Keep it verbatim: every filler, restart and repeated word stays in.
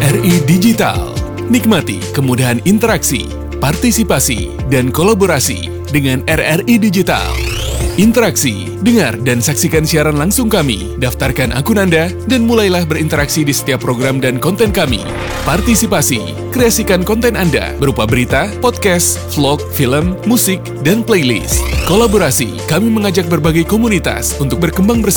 R I Digital. Nikmati kemudahan interaksi, partisipasi, dan kolaborasi dengan R R I Digital. Interaksi, dengar dan saksikan siaran langsung kami, daftarkan akun Anda, dan mulailah berinteraksi di setiap program dan konten kami. Partisipasi, kreasikan konten Anda berupa berita, podcast, vlog, film, musik, dan playlist. Kolaborasi, kami mengajak berbagai komunitas untuk berkembang bersama.